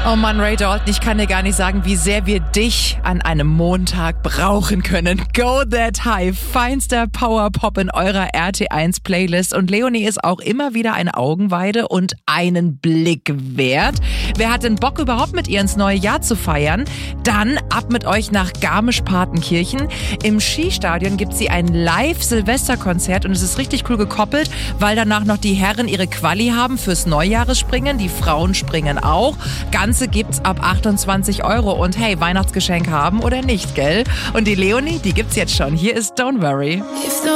Oh Mann, Ray Dalton, ich kann dir gar nicht sagen, wie sehr wir dich an einem Montag brauchen können. Go That High, feinster Powerpop in eurer RT1-Playlist. Und Leonie ist auch immer wieder eine Augenweide und einen Blick wert. Wer hat denn Bock, überhaupt mit ihr ins neue Jahr zu feiern? Dann ab mit euch nach Garmisch-Partenkirchen. Im Skistadion gibt sie ein Live-Silvesterkonzert und es ist richtig cool gekoppelt, weil danach noch die Herren ihre Quali haben fürs Neujahresspringen. Die Frauen springen auch. Ganze gibt's ab 28 € und hey, Weihnachtsgeschenk haben oder nicht, gell? Und die Leonie, die gibt's jetzt schon. Hier ist Don't Worry.